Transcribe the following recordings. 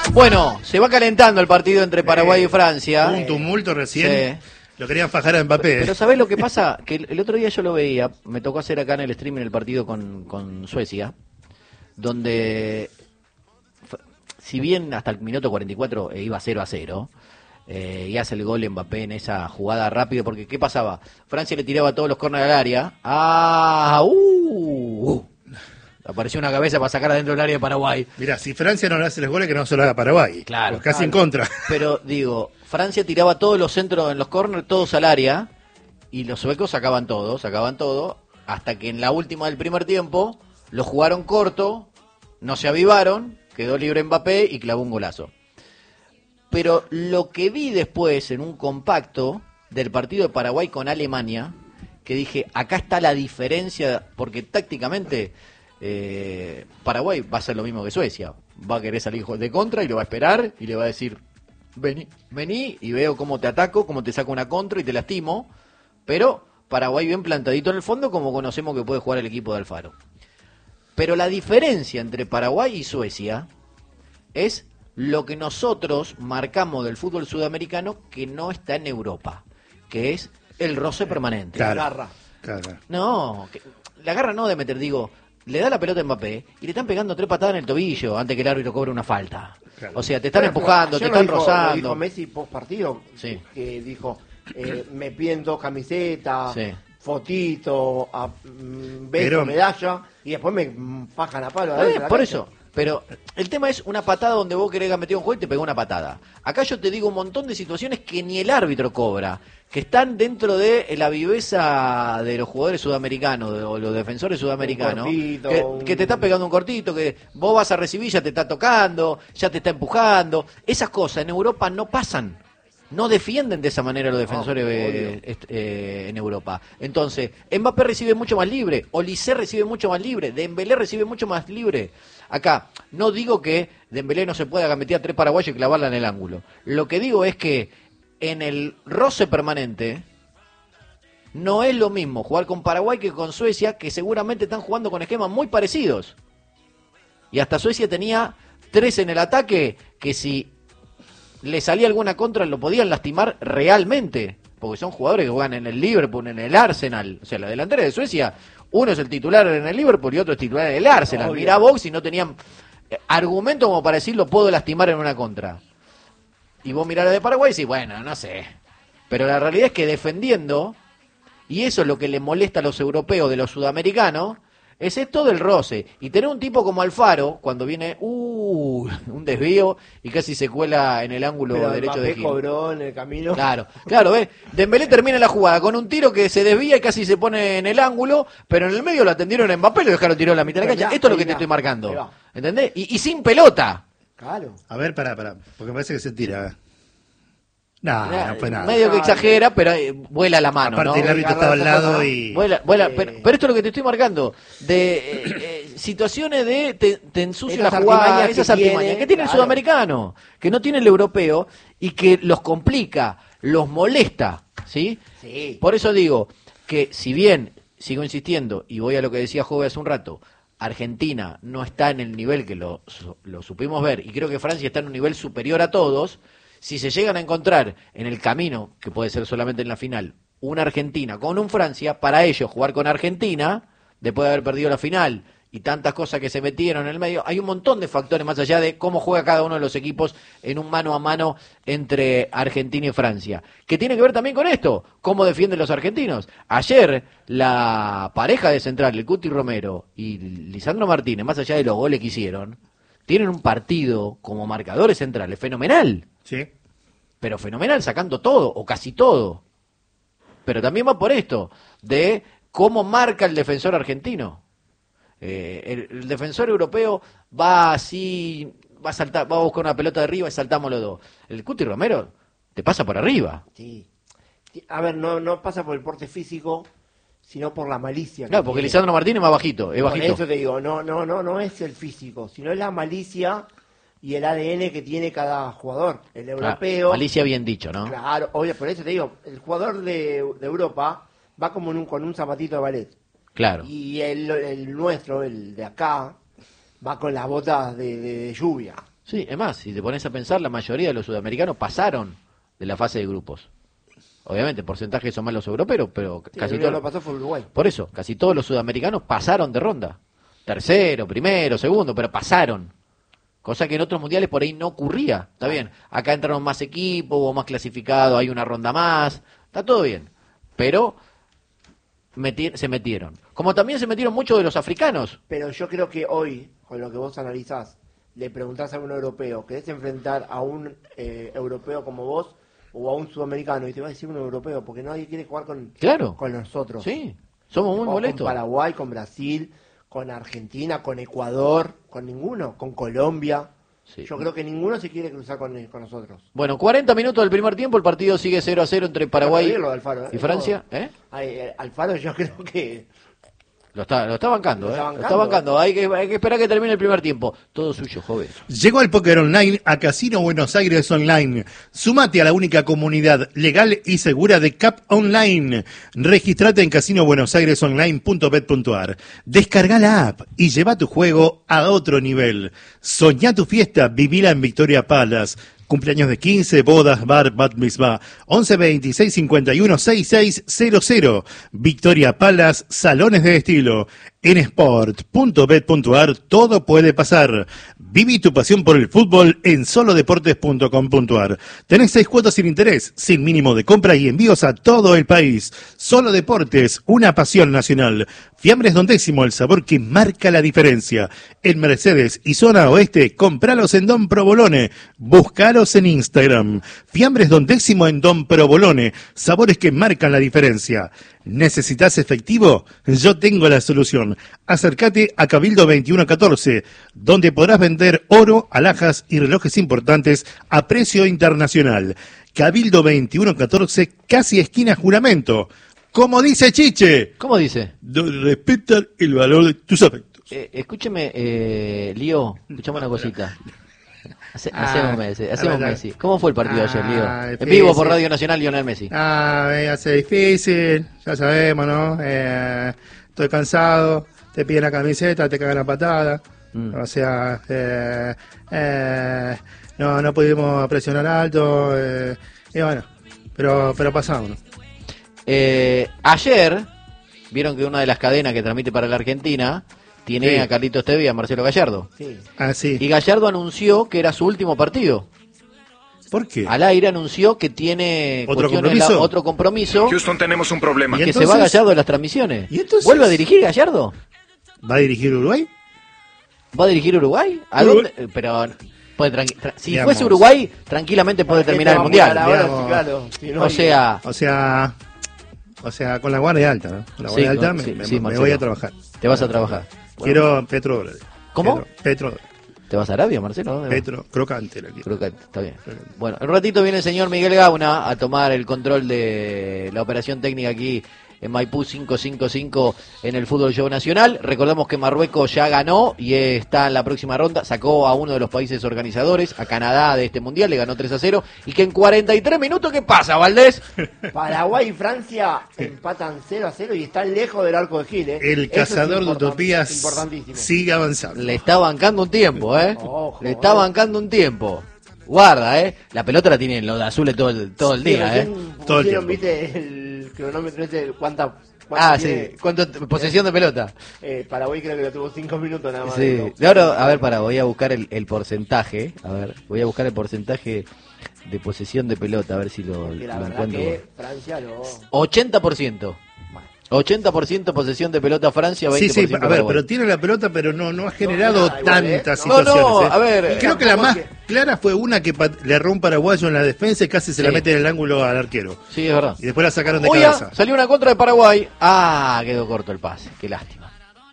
Bueno, se va calentando el partido entre Paraguay y Francia. Hubo un tumulto recién. Sí. Lo querían fajar a Mbappé. Pero ¿sabés lo que pasa? Que el otro día yo lo veía, me tocó hacer acá en el streaming el partido con Suecia, donde, si bien hasta el minuto 44 iba 0-0, y hace el gol Mbappé en esa jugada rápido, porque ¿qué pasaba? Francia le tiraba todos los córneres al área. Apareció una cabeza para sacar adentro del área de Paraguay. Mirá, si Francia no le hace los goles, que no se lo haga Paraguay. Claro. Pues casi en contra. Pero digo, Francia tiraba todos los centros en los córneres, todos al área, y los suecos sacaban todo, hasta que en la última del primer tiempo lo jugaron corto, no se avivaron, quedó libre Mbappé y clavó un golazo. Pero lo que vi después en un compacto del partido de Paraguay con Alemania, que dije, acá está la diferencia, porque tácticamente Paraguay va a hacer lo mismo que Suecia, va a querer salir de contra y lo va a esperar y le va a decir, vení y veo cómo te ataco, cómo te saco una contra y te lastimo, pero Paraguay bien plantadito en el fondo, como conocemos que puede jugar el equipo de Alfaro. Pero la diferencia entre Paraguay y Suecia es lo que nosotros marcamos del fútbol sudamericano que no está en Europa, que es el roce permanente. Claro. La garra. Claro. No, la garra no de meter, digo, le da la pelota a Mbappé y le están pegando 3 patadas en el tobillo antes que el árbitro cobre una falta. Claro. O sea, te están empujando, te están rozando. Lo dijo Messi post partido, Sí. que dijo, me piden 2 camisetas, Sí. fotito, beso, Pero- medalla, y después me fajan a palo. Está bien, adentro de la por cancha. eso. Pero el tema es una patada donde vos querés meter un juego y te pegó una patada. Acá yo te digo un montón de situaciones que ni el árbitro cobra, que están dentro de la viveza de los jugadores sudamericanos o los defensores sudamericanos, Un cortito, que te está pegando un cortito, que vos vas a recibir, ya te está tocando, ya te está empujando. Esas cosas en Europa no pasan. No defienden de esa manera los defensores en Europa. Entonces, Mbappé recibe mucho más libre, Olise recibe mucho más libre, Dembélé recibe mucho más libre. Acá, no digo que Dembélé no se pueda meter a 3 paraguayos y clavarla en el ángulo. Lo que digo es que en el roce permanente no es lo mismo jugar con Paraguay que con Suecia, que seguramente están jugando con esquemas muy parecidos. Y hasta Suecia tenía 3 en el ataque que si le salía alguna contra lo podían lastimar realmente, porque son jugadores que juegan en el Liverpool, en el Arsenal. O sea, la delantera de Suecia, uno es el titular en el Liverpool y otro es titular en el Arsenal. Obvio. Mirá vos si no tenían argumento como para decir lo puedo lastimar en una contra. Y vos mirás la de Paraguay y decís, bueno, no sé. Pero la realidad es que defendiendo, y eso es lo que le molesta a los europeos de los sudamericanos, es esto del roce. Y tener un tipo como Alfaro, cuando viene, un desvío y casi se cuela en el ángulo Pero derecho de Mbappé Gil. cobró en el camino. Claro, ¿ves? Dembélé termina la jugada con un tiro que se desvía y casi se pone en el ángulo, pero en el medio lo atendieron a Mbappé y lo dejaron tirado en la mitad de la Pero cancha. mirá, Esto es lo ahí que te va, estoy ahí marcando. va. ¿Entendés? Y sin pelota. Claro. A ver, pará, porque parece que se tira. No fue nada. Medio que exagera, pero vuela la mano, Aparte ¿no? el árbitro estaba al lado y... Vuela, pero esto es lo que te estoy marcando, de situaciones de te ensucia la Esas jugada, artimañas esas que artimañas tiene, que tiene el claro. sudamericano, que no tiene el europeo y que los complica, los molesta, ¿sí? Sí. Por eso digo que si bien, sigo insistiendo, y voy a lo que decía Jove hace un rato, Argentina no está en el nivel que lo supimos ver, y creo que Francia está en un nivel superior a todos. Si se llegan a encontrar en el camino, que puede ser solamente en la final, una Argentina con un Francia, para ellos jugar con Argentina, después de haber perdido la final y tantas cosas que se metieron en el medio, hay un montón de factores más allá de cómo juega cada uno de los equipos en un mano a mano entre Argentina y Francia, que tiene que ver también con esto, cómo defienden los argentinos. Ayer la pareja de central, el Cuti Romero y Lisandro Martínez, más allá de los goles que hicieron, tienen un partido como marcadores centrales fenomenal. Sí. Pero fenomenal, sacando todo, o casi todo. Pero también va por esto, de cómo marca el defensor argentino. El defensor europeo va así, va a saltar, va a buscar una pelota de arriba y saltamos los dos. El Cuti Romero te pasa por arriba. Sí. A ver, no pasa por el porte físico, sino por la malicia. que Claro, porque tiene. Lisandro Martínez es más bajito, es Por bajito. eso te digo, no es el físico, sino es la malicia y el ADN que tiene cada jugador. El europeo. Malicia bien dicho, ¿no? Claro, obvio, por eso te digo, el jugador de Europa va como con un zapatito de ballet. Claro. Y el nuestro, el de acá, va con las botas de lluvia. Sí, es más, si te pones a pensar, la mayoría de los sudamericanos pasaron de la fase de grupos. Obviamente, porcentajes son más los europeos, pero Sí, casi el único todos. que no pasó fue Uruguay. Por eso, casi todos los sudamericanos pasaron de ronda. Tercero, primero, segundo, pero pasaron. Cosa que en otros mundiales por ahí no ocurría. Está bien, acá entraron más equipos, hubo más clasificados, hay una ronda más. Está todo bien. Pero se metieron. Como también se metieron muchos de los africanos. Pero yo creo que hoy, con lo que vos analizás, le preguntás a un europeo, ¿querés enfrentar a un europeo como vos o a un sudamericano? Y te va a decir un europeo, porque nadie quiere jugar Claro. con nosotros. Sí, somos muy O molestos. Con Paraguay, con Brasil, con Argentina, con Ecuador, con ninguno, con Colombia. Sí. Yo creo que ninguno se quiere cruzar con nosotros. Bueno, 40 minutos del primer tiempo, el partido sigue 0-0 entre Paraguay Hay que pedirlo, Alfaro, y Francia. ¿Eh? Alfaro yo creo que... Lo está bancando, Lo está Lo está bancando. Hay que esperar que termine el primer tiempo. Todo suyo, joven. Llegó el póker online a Casino Buenos Aires Online. Sumate a la única comunidad legal y segura de CAP Online. Registrate en casinobuenosairesonline.bet.ar. Descarga la app y lleva tu juego a otro nivel. Soñá tu fiesta, vivila en Victoria Palace. Cumpleaños de 15, bodas, bar, bat mitzvah. 11 26 51 6600. Victoria Palace, salones de estilo. En sport.bet.ar todo puede pasar. Viví tu pasión por el fútbol en solodeportes.com.ar. Tenés 6 cuotas sin interés, sin mínimo de compra y envíos a todo el país. Solo Deportes, una pasión nacional. Fiambres Don Décimo, el sabor que marca la diferencia. En Mercedes y zona oeste, compralos en Don Provolone. Buscalos en Instagram. Fiambres Don Décimo en Don Provolone. Sabores que marcan la diferencia. ¿Necesitas efectivo? Yo tengo la solución. Acércate a Cabildo 2114, donde podrás vender oro, alhajas y relojes importantes a precio internacional. Cabildo 2114, casi esquina Juramento. Como dice Chiche, ¿Cómo dice? respetar el valor de tus afectos. Escúcheme, Lío, escuchame una cosita. Hacemos Messi. verdad. ¿Cómo fue el partido ayer, Lío? En difícil. vivo por Radio Nacional, Lionel Messi. Hace difícil, ya sabemos, ¿no? Estoy cansado, te piden la camiseta, te cagan la patada. O sea, no pudimos presionar alto. Y bueno, pero pasamos, ¿no? Ayer, vieron que una de las cadenas que transmite para la Argentina tiene Sí. a Carlitos Tevez y a Marcelo Gallardo. Sí. Sí. Y Gallardo anunció que era su último partido. ¿Por qué? Al aire anunció que tiene ¿Otro cuestiones compromiso? otro compromiso, Houston, tenemos un problema. ¿Y que se entonces? va Gallardo de las transmisiones. ¿Y entonces? ¿Vuelve a dirigir Gallardo? ¿Va a dirigir Uruguay? ¿Va a dirigir Uruguay? ¿A Uruguay. dónde? Pero puede si Digamos. fuese Uruguay, tranquilamente puede terminar el Mundial. Ahora, digamos. sí, claro. Si no O hay- sea, O sea, con la guardia alta, ¿no? Con la Sí, guardia alta sí, me sí, voy Marcelo. a trabajar. te vas a trabajar. Quiero petrodólares. ¿Cómo? Petrodólares. ¿Te vas a Arabia, Marcelo? ¿Dónde vas? Petro, crocante la quiero. Creo que está bien. Bueno, en un ratito viene el señor Miguel Gauna a tomar el control de la operación técnica aquí en Maipú 555 en el Fútbol Show Nacional. Recordemos que Marruecos ya ganó y está en la próxima ronda. Sacó a uno de los países organizadores, a Canadá, de este Mundial, le ganó 3-0. Y que en 43 minutos, ¿qué pasa, Valdés? Paraguay y Francia empatan 0-0 y están lejos del arco de Gil. El Eso cazador es de utopías importantísimo. sigue avanzando. Le está bancando un tiempo, ¿eh? Ojo, Le está bancando un tiempo. Guarda, ¿eh? La pelota la tienen los de azules todo el Sí, día, ¿eh? recién Todo el pusieron, tiempo. viste, el cronómetro ese, cuánto Ah, tiene. sí. ¿Cuánto posesión de pelota? Paraguay creo que lo tuvo 5 minutos nada más. Sí. Ahora, a ver, voy a buscar el porcentaje. A ver, voy a buscar el porcentaje de posesión de pelota, a ver si lo Que la verdad encuentro. que Francia lo... 80%. 80% posesión de pelota Francia, 20% Sí, sí, a ver, Paraguay. pero tiene la pelota, pero no ha generado nada, igual, tantas No, situaciones. no, ¿eh? a ver, Creo que la tampoco más que- clara fue una que le erró un paraguayo en la defensa y casi se la Sí. mete en el ángulo al arquero. Sí, es verdad. Y después la sacaron de Oya, cabeza. salió una contra de Paraguay. Ah, quedó corto el pase. Qué lástima.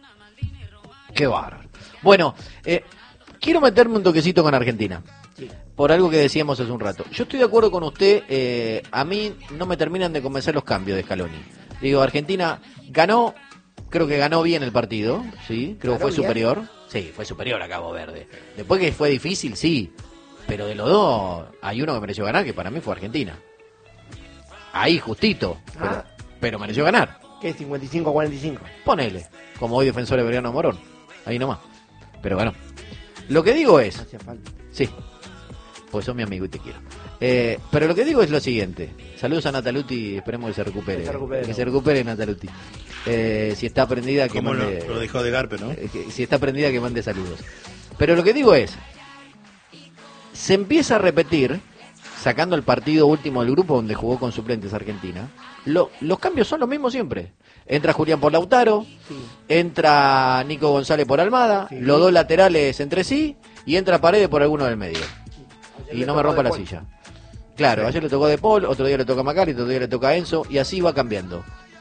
Qué bárbaro. Bueno, quiero meterme un toquecito con Argentina. Sí. Por algo que decíamos hace un rato. Yo estoy de acuerdo con usted. A mí no me terminan de convencer los cambios de Scaloni. Digo, Argentina ganó. Creo que ganó bien el partido. Sí, creo que fue ¿Ganó bien? superior. Sí, fue superior a Cabo Verde. Después que fue difícil, sí. Pero de los dos, hay uno que mereció ganar, que para mí fue Argentina. Ahí, justito. Pero mereció ganar. ¿Qué? 55-45. Ponele. Como hoy defensor de Mariano Morón. Ahí nomás. Pero bueno. Lo que digo es, Hacía falta. Sí, pues sos mi amigo y te quiero. Pero lo que digo es lo siguiente. Saludos a Nataluti, esperemos que se recupere. Que se recupere Nataluti. Si está prendida, que Como mande... lo dejó de Garpe, ¿no? Si está prendida, que mande saludos. Pero lo que digo es, se empieza a repetir, sacando el partido último del grupo donde jugó con suplentes Argentina, los cambios son los mismos siempre. Entra Julián por Lautaro, entra Nico González por Almada, los dos laterales entre sí, y entra Paredes por alguno del medio. Y no me rompa la silla. Claro, ayer le tocó De Paul, otro día le toca a Macari, otro día le toca a Enzo, y así va cambiando.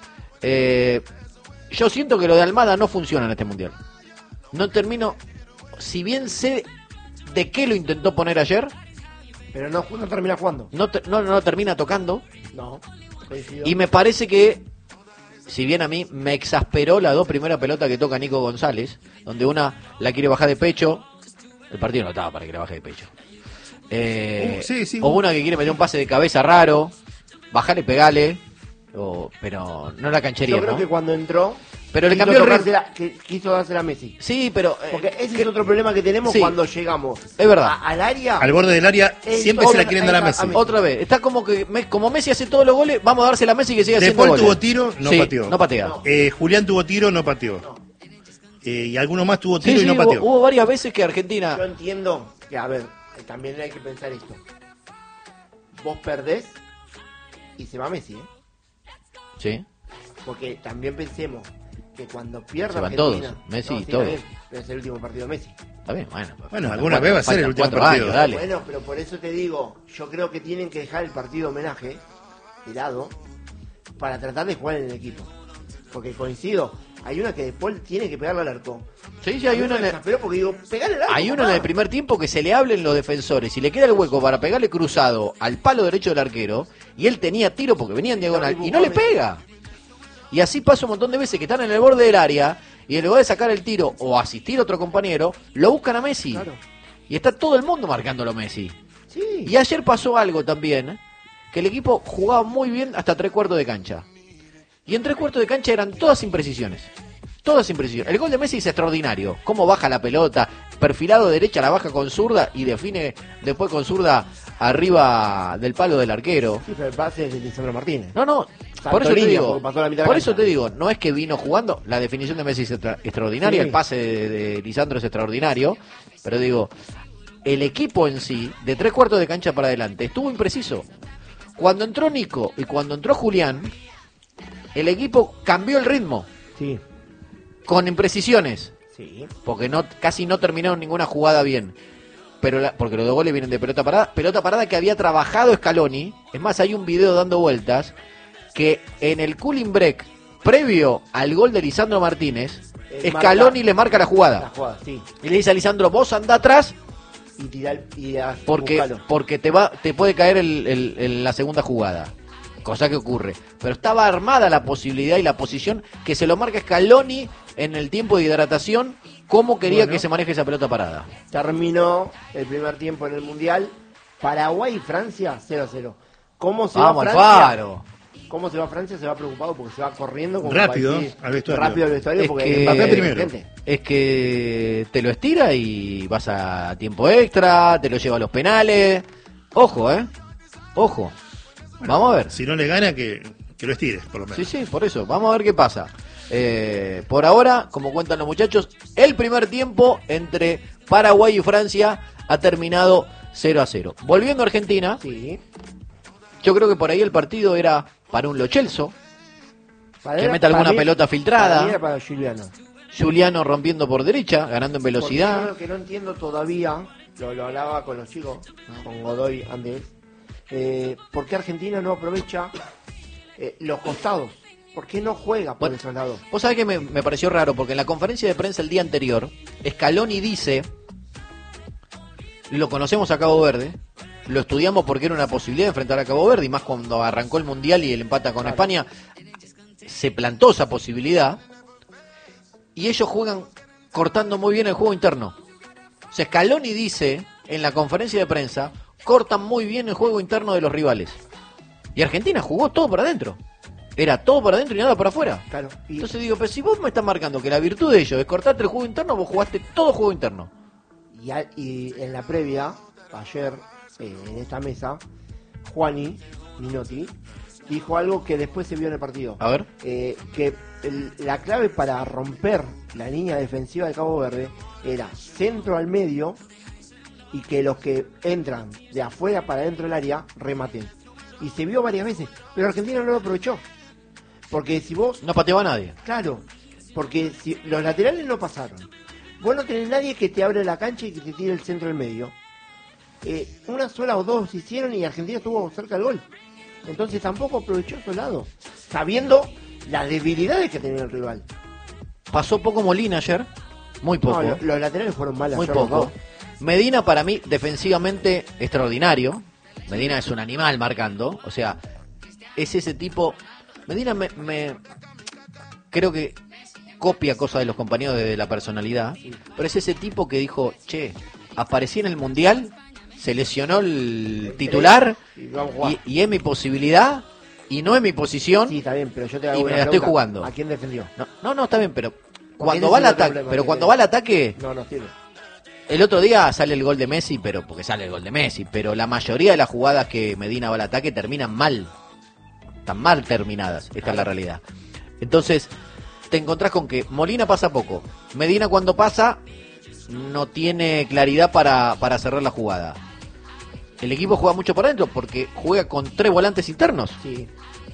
Yo siento que lo de Almada no funciona en este mundial. No termino, si bien sé de qué lo intentó poner ayer, pero no termina jugando. No termina tocando. No, coincido. Y me parece que, si bien a mí me exasperó las dos primeras pelotas que toca Nico González, donde una la quiere bajar de pecho, el partido no estaba para que la baje de pecho. O una que quiere meter un pase de cabeza raro, bajale, pegale, pero no la canchería. Yo creo ¿no? que cuando entró, pero le cambió el ritmo. Quiso dársela a Messi. Sí, pero porque ese es otro problema que tenemos cuando llegamos. Es verdad. Al área. Al borde del área siempre se la quieren dar a Messi. Otra vez. Está como que como Messi hace todos los goles, vamos a dársela a Messi que siga haciendo goles. Después tuvo tiro, no pateó. No patea. Julián tuvo tiro, no pateó. Y alguno más tuvo tiro y no pateó. Hubo varias veces que Argentina... Yo entiendo que, a ver, también hay que pensar esto. Vos perdés y se va Messi, Sí. Porque también pensemos que cuando pierda se van Argentina, todos, Messi y sí, todos. Pero es el último partido de Messi. Está bien, bueno, alguna vez va a ser el último partido. Años, dale. Bueno, pero por eso te digo, yo creo que tienen que dejar el partido de homenaje de lado para tratar de jugar en el equipo. Porque coincido, hay una que después tiene que pegarle al arco. Sí, hay una porque digo, pegale al arco. Hay una en el primer tiempo que se le hablen los defensores y le queda el hueco para pegarle cruzado al palo derecho del arquero y él tenía tiro porque venía en diagonal y no le pega. Y así pasa un montón de veces que están en el borde del área y en lugar de sacar el tiro o asistir a otro compañero, lo buscan a Messi. Claro. Y está todo el mundo marcándolo a Messi. Sí. Y ayer pasó algo también, que el equipo jugaba muy bien hasta 3/4 de cancha. Y en 3/4 de cancha eran todas imprecisiones. Todas imprecisiones. El gol de Messi es extraordinario. Cómo baja la pelota, perfilado derecha, la baja con zurda y define después con zurda arriba del palo del arquero. Sí, pero el pase es de Lisandro Martínez. No, por eso te digo, por eso te digo, no es que vino jugando, la definición de Messi es extraordinaria, sí. El pase de Lisandro es extraordinario, pero digo, el equipo en sí, de 3/4 de cancha para adelante, estuvo impreciso. Cuando entró Nico y cuando entró Julián, el equipo cambió el ritmo. Sí. Con imprecisiones. Sí. Porque casi no terminaron ninguna jugada bien. Porque los dos goles vienen de pelota parada que había trabajado Scaloni. Es más, hay un video dando vueltas que en el cooling break previo al gol de Lisandro Martínez, Scaloni le marca la jugada. Sí. Y le dice a Lisandro, vos andá atrás y tirá porque te puede caer la segunda jugada. Cosa que ocurre. Pero estaba armada la posibilidad y la posición que se lo marca Scaloni en el tiempo de hidratación, cómo quería que se maneje esa pelota parada. Terminó el primer tiempo en el Mundial. Paraguay y Francia 0-0. ¿Cómo se Vamos va al Francia? Faro. ¿Cómo se va Francia? Se va preocupado porque se va corriendo como rápido al vestuario. Rápido al vestuario Es porque es que te lo estira y vas a tiempo extra, te lo lleva a los penales. Ojo, ojo. Bueno, vamos a ver. Si no le gana, que lo estires, por lo menos. Sí, por eso. Vamos a ver qué pasa. Por ahora, como cuentan los muchachos, el primer tiempo entre Paraguay y Francia ha terminado 0-0. Volviendo a Argentina, sí. Yo creo que por ahí el partido era para un Lo Celso, que meta alguna pelota filtrada. Era para Juliano rompiendo por derecha, ganando en velocidad. Yo lo que no entiendo todavía, lo hablaba con los chicos, con Godoy antes, ¿por qué Argentina no aprovecha los costados? ¿Por qué no juega por esos lados? Vos sabés que me pareció raro, porque en la conferencia de prensa el día anterior, Scaloni dice, lo conocemos a Cabo Verde, lo estudiamos porque era una posibilidad de enfrentar a Cabo Verde, y más cuando arrancó el Mundial y el empata con España, se plantó esa posibilidad, y ellos juegan cortando muy bien el juego interno. O sea, Scaloni dice, en la conferencia de prensa, cortan muy bien el juego interno de los rivales. Y Argentina jugó todo para adentro. Era todo para adentro y nada para afuera. Claro. Entonces digo, pero si vos me estás marcando que la virtud de ellos es cortarte el juego interno, vos jugaste todo juego interno. Y en la previa ayer en esta mesa, Juani Minotti dijo algo que después se vio en el partido. A ver. Que la clave para romper la línea defensiva de Cabo Verde era centro al medio y que los que entran de afuera para dentro del área rematen. Y se vio varias veces, pero Argentina no lo aprovechó. Porque si vos... No pateaba a nadie. Claro, porque si los laterales no pasaron. Vos no tenés nadie que te abra la cancha y que te tire el centro del medio. Una sola o dos hicieron y Argentina estuvo cerca del gol. Entonces tampoco aprovechó su lado, sabiendo las debilidades que tenía el rival. Pasó poco Molina ayer, muy poco. No, los laterales fueron malos. Muy poco. Medina para mí defensivamente extraordinario. Medina es un animal marcando, o sea, es ese tipo. Medina me creo que copia cosas de los compañeros de la personalidad, pero es ese tipo que dijo, che, aparecí en el Mundial, se lesionó el titular y es mi posibilidad y no es mi posición. Sí, está bien, pero yo te hago y una me la estoy pregunta. jugando. ¿A quién defendió? No, está bien, pero Porque cuando ese va al es el otro ataque, problema pero que cuando tiene. va al ataque, No sirve. el otro día sale el gol de Messi, pero porque sale el gol de Messi, pero la mayoría de las jugadas que Medina va al ataque terminan mal. Están mal terminadas, esta es la realidad. Entonces, te encontrás con que Molina pasa poco. Medina cuando pasa no tiene claridad para cerrar la jugada. El equipo juega mucho por adentro porque juega con 3 volantes internos. Sí.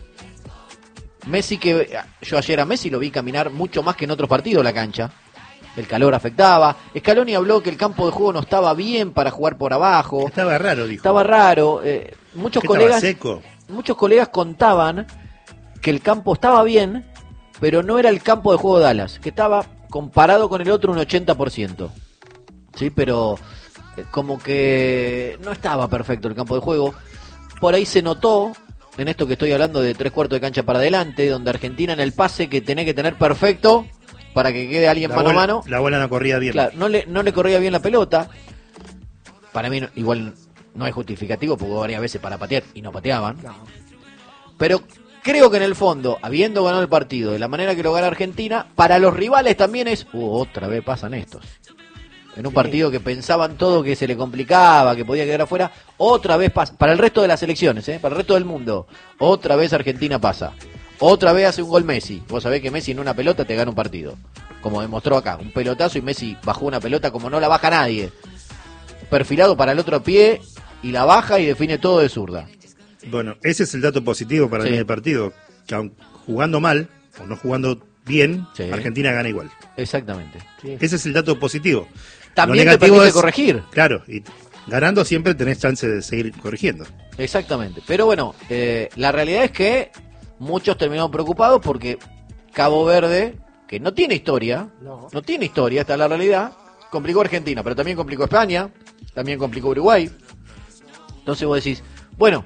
Messi, que yo ayer a Messi lo vi caminar mucho más que en otros partidos la cancha. El calor afectaba. Scaloni habló que el campo de juego no estaba bien para jugar por abajo. Estaba raro, dijo. Estaba raro. Muchos ¿Qué colegas, estaba seco? muchos colegas contaban que el campo estaba bien, pero no era el campo de juego de Dallas, que estaba comparado con el otro un 80%. Sí, pero como que no estaba perfecto el campo de juego. Por ahí se notó, en esto que estoy hablando de 3/4 de cancha para adelante, donde Argentina en el pase que tenés que tener perfecto para que quede alguien mano a mano. La bola no corría bien. Claro, no le corría bien la pelota. Para mí igual no es justificativo, porque hubo varias veces para patear y no pateaban. No. Pero creo que en el fondo, habiendo ganado el partido de la manera que lo gana Argentina, para los rivales también es, otra vez pasan estos. En un partido que pensaban todo que se le complicaba, que podía quedar afuera, otra vez pasa. Para el resto de las elecciones, para el resto del mundo, otra vez Argentina pasa. Otra vez hace un gol Messi. Vos sabés que Messi en una pelota te gana un partido. Como demostró acá, un pelotazo y Messi bajó una pelota como no la baja nadie. Perfilado para el otro pie y la baja y define todo de zurda. Bueno, ese es el dato positivo para Sí. mí del partido. Que aun jugando mal o no jugando bien, Sí. Argentina gana igual. Exactamente. Sí. Ese es el dato positivo. También Lo te negativo permite es corregir. Claro, y ganando siempre tenés chance de seguir corrigiendo. Exactamente. Pero bueno, la realidad es que muchos terminaron preocupados porque Cabo Verde, que no tiene historia, no tiene historia, esta es la realidad, complicó a Argentina, pero también complicó a España, también complicó a Uruguay. Entonces vos decís, bueno,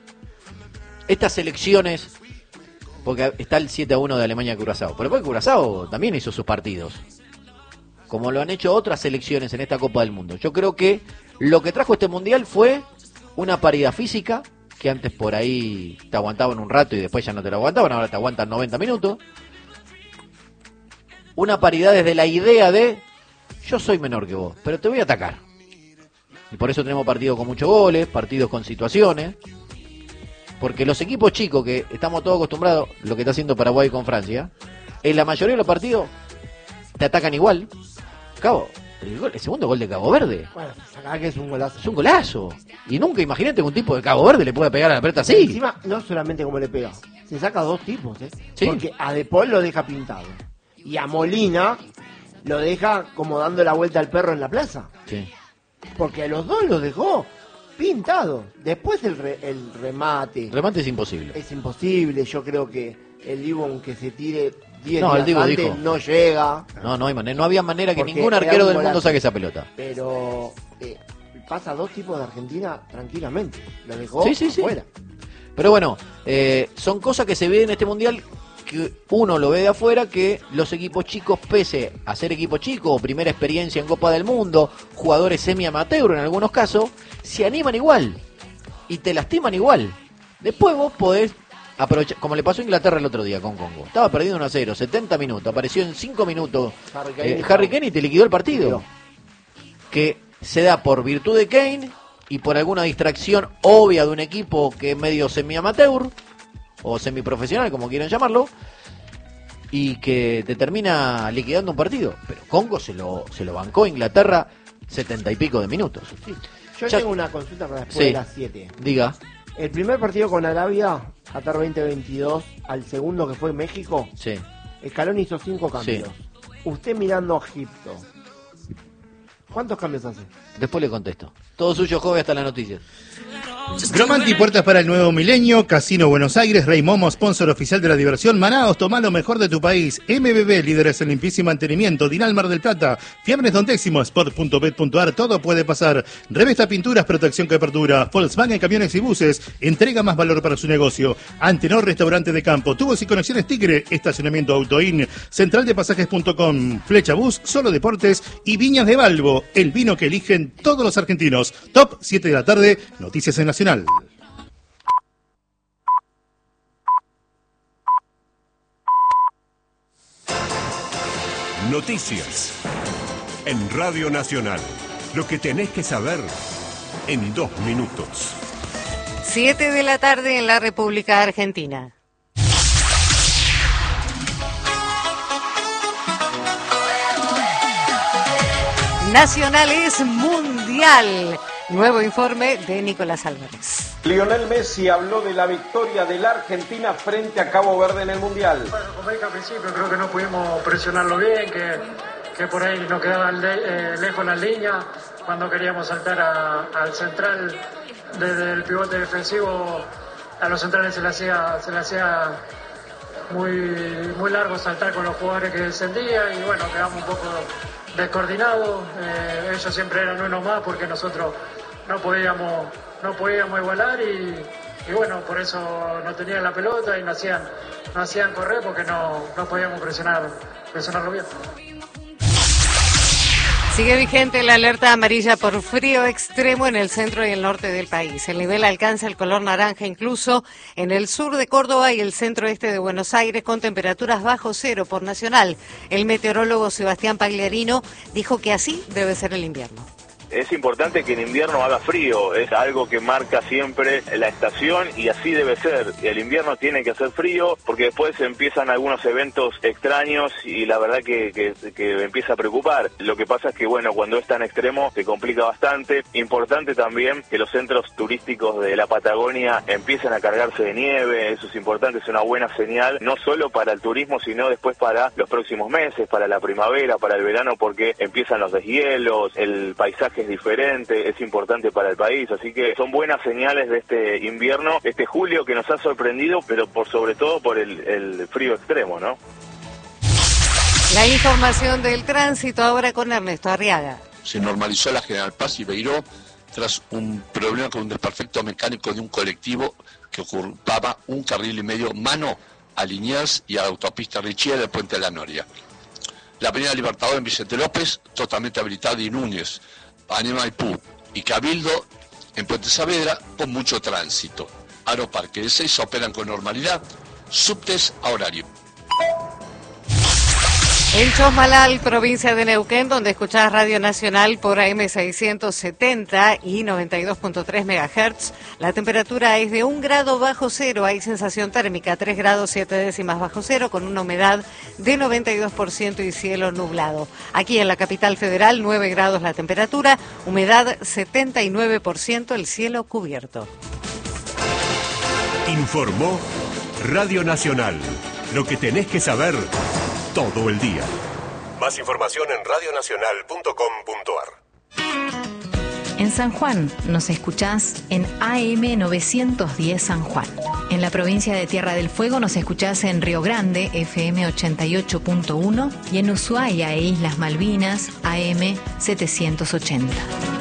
estas elecciones, porque está el 7-1 de Alemania-Curazao, pero después Curazao también hizo sus partidos, como lo han hecho otras selecciones en esta Copa del Mundo. Yo creo que lo que trajo este Mundial fue una paridad física, que antes por ahí te aguantaban un rato y después ya no te lo aguantaban, ahora te aguantan 90 minutos. Una paridad desde la idea de, yo soy menor que vos, pero te voy a atacar. Y por eso tenemos partidos con muchos goles, partidos con situaciones. Porque los equipos chicos, que estamos todos acostumbrados, lo que está haciendo Paraguay con Francia, en la mayoría de los partidos te atacan igual. Cabo, el segundo gol de Cabo Verde Bueno, acá que es un golazo. es un golazo. Y nunca imagínate que un tipo de Cabo Verde le pueda pegar a la pelota así. Encima, no solamente como le pega, se saca 2 tipos, Sí. Porque a De Paul lo deja pintado. Y a Molina lo deja como dando la vuelta al perro en la plaza. Sí. Porque a los dos los dejó pintados. Después el remate El remate es imposible. es imposible. Yo creo que el Dibu, aunque se tire 10 No, el días Dibu antes, dijo. no llega. No hay manera, no había manera que Porque ningún era arquero un del mundo golazo. saque esa pelota. Pero pasa 2 tipos de Argentina tranquilamente. Lo dejó Sí. afuera. Pero bueno, son cosas que se ven en este mundial que uno lo ve de afuera, que los equipos chicos, pese a ser equipo chico o primera experiencia en Copa del Mundo, jugadores semi-amateur en algunos casos, se animan igual y te lastiman igual. Después vos podés aprovechar, como le pasó a Inglaterra el otro día con Congo. Estaba perdiendo 1-0, 70 minutos, apareció en 5 minutos Harry Kane y te liquidó el partido. Que se da por virtud de Kane y por alguna distracción obvia de un equipo que es medio semi-amateur o semiprofesional, como quieran llamarlo, y que te termina liquidando un partido. Pero Congo se lo bancó a Inglaterra 70 y pico de minutos. Sí. Yo Ya... tengo una consulta para después Sí. de las 7. Diga. El primer partido con Arabia, Qatar 2022, al segundo que fue México, Sí. Scaloni hizo 5 cambios. Usted mirando a Egipto, ¿cuántos cambios hace? Después le contesto. Todo suyo, joven, hasta las noticias. Gromanti, puertas para el nuevo milenio. Casino Buenos Aires, Rey Momo, sponsor oficial de la diversión. Manaos, toma lo mejor de tu país. MBB, líderes en limpieza y mantenimiento. Dinal Mar del Plata, Fiambres Don Décimo, Sport.bet.ar, todo puede pasar. Revista Pinturas, protección que apertura. Volkswagen, camiones y buses, entrega más valor para su negocio. Antenor, restaurante de campo. Tubos y conexiones Tigre, estacionamiento Autoin. Central de Pasajes.com, Flecha Bus, Solo Deportes y Viñas de Balbo, el vino que eligen todos los argentinos. Top 7 de la tarde, noticias en Nacional. Noticias en Radio Nacional. Lo que tenés que saber en 2 minutos. 7 de la tarde en la República Argentina. Nacional es mundial. Nuevo informe de Nicolás Álvarez. Lionel Messi habló de la victoria de la Argentina frente a Cabo Verde en el Mundial. Bueno, como dije al principio, creo que no pudimos presionarlo bien, que por ahí nos quedaban lejos las líneas. Cuando queríamos saltar al central, desde el pivote defensivo, a los centrales se le hacía muy largo saltar con los jugadores que descendían y bueno, quedamos un poco descoordinados. Ellos siempre eran uno más porque nosotros no podíamos igualar y bueno, por eso no tenían la pelota y no hacían correr porque no podíamos presionarlo bien. Sigue vigente la alerta amarilla por frío extremo en el centro y el norte del país. El nivel alcanza el color naranja incluso en el sur de Córdoba y el centro-este de Buenos Aires con temperaturas bajo cero por Nacional. El meteorólogo Sebastián Pagliarino dijo que así debe ser el invierno. Es importante que en invierno haga frío, es algo que marca siempre la estación y así debe ser. El invierno tiene que hacer frío porque después empiezan algunos eventos extraños y la verdad que empieza a preocupar. Lo que pasa es que bueno, cuando es tan extremo se complica bastante. Importante también que los centros turísticos de la Patagonia empiecen a cargarse de nieve, eso es importante, es una buena señal, no solo para el turismo sino después para los próximos meses, para la primavera, para el verano, porque empiezan los deshielos, el paisaje es diferente, es importante para el país, así que son buenas señales de este invierno, este julio que nos ha sorprendido, pero por sobre todo por el frío extremo, ¿no? La información del tránsito ahora con Ernesto Arriaga. Se normalizó la General Paz y Beiró tras un problema con un desperfecto mecánico de un colectivo que ocupaba un carril y medio mano a Liniers y a la autopista Richier del Puente de la Noria. La avenida Libertador en Vicente López, totalmente habilitada, y Núñez, Avenida Maipú y Cabildo en Puente Saavedra con mucho tránsito. Aeroparque de 6 operan con normalidad, subtes a horario. En Chosmalal, provincia de Neuquén, donde escuchás Radio Nacional por AM 670 y 92.3 MHz, la temperatura es de 1 grado bajo cero, hay sensación térmica 3 grados 7 décimas bajo cero, con una humedad de 92% y cielo nublado. Aquí en la capital federal, 9 grados la temperatura, humedad 79%, el cielo cubierto. Informó Radio Nacional. Lo que tenés que saber todo el día. Más información en radionacional.com.ar. En San Juan nos escuchás en AM 910 San Juan. En la provincia de Tierra del Fuego nos escuchás en Río Grande, FM 88.1, y en Ushuaia e Islas Malvinas, AM 780.